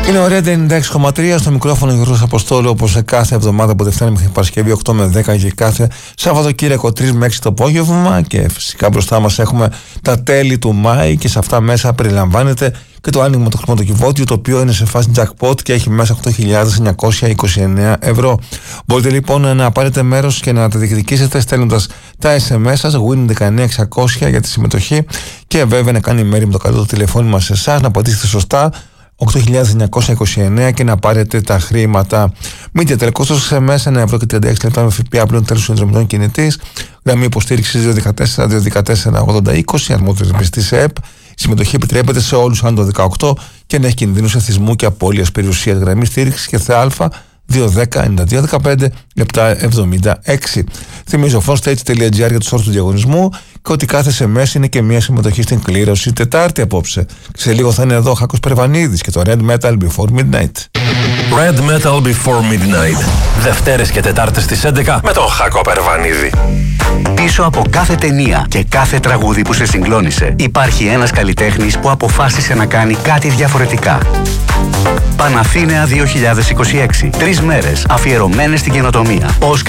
Είναι ωραία 96,3 στο μικρόφωνο Γιώργος Αποστόλου, όπως σε κάθε εβδομάδα από Δευτέρα μέχρι Παρασκευή 8 με 10 και κάθε Σαββατοκύριακο 3 με 6 το απόγευμα. Και φυσικά μπροστά μας έχουμε τα τέλη του Μάη και σε αυτά μέσα περιλαμβάνεται και το άνοιγμα του χρηματοκιβώτιου, το οποίο είναι σε φάση jackpot και έχει μέσα 8.929 ευρώ. Μπορείτε λοιπόν να πάρετε μέρος και να τα διεκδικήσετε στέλνοντας τα SMS σας WIN19600 για τη συμμετοχή και βέβαια να κάνει μέρη με το καλό το τηλεφώνημα σε εσάς, να πατήσετε σωστά 8.929 και να πάρετε τα χρήματα. Media τελικό στο SMS 1 ευρώ και 36 λεπτά με ΦΠΑ πλέον τέλος συνδρομητών κινητής. Γραμμή υποστήριξης 214-214-80-20, αρμόδιος ρυθμιστής ΕΕΠ. Η συμμετοχή επιτρέπεται σε όλους άνω το 18 και να έχει κινδύνους εθισμού και απώλειας περιουσίας. Γραμμή στήριξης και ΘΑ 210-92-15-776. Θυμίζω fonstage.gr για τους όρους του διαγωνισμού και ότι κάθε SMS είναι και μια συμμετοχή στην κλήρωση Τετάρτη απόψε. Σε λίγο θα είναι εδώ ο Χάκος Περβανίδης και το Red Metal Before Midnight. Red Metal Before Midnight. Δευτέρες και Τετάρτες στις 11 με τον Χάκο Περβανίδη. Πίσω από κάθε ταινία και κάθε τραγούδι που σε συγκλώνησε υπάρχει ένας καλλιτέχνης που αποφάσισε να κάνει κάτι διαφορετικά. Παναθήναια 2026. 3 μέρες αφιερωμένες στην καινοτομία.